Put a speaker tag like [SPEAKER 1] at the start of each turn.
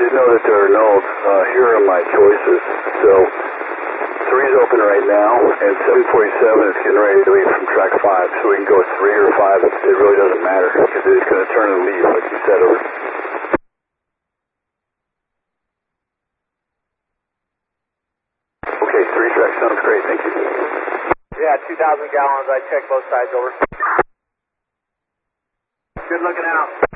[SPEAKER 1] did know that there are no, here are my choices. So, 3's open right now, and 747 is getting ready to leave from track 5. So we can go 3 or 5, it really doesn't matter, because it's going to turn and leave, like you said. Okay, 3 track sounds great, thank you.
[SPEAKER 2] Yeah, 2,000 gallons, I checked both sides over. Good looking out.